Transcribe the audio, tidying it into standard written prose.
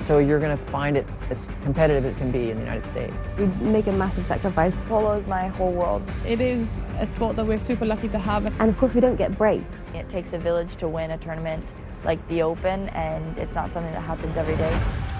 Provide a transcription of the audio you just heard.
so you're going to find it as competitive as it can be in the United States. We make a massive sacrifice. Polo is my whole world. It is a sport that we're super lucky to have. And of course we don't get breaks. It takes a village to win a tournament like the Open, and it's not something that happens every day.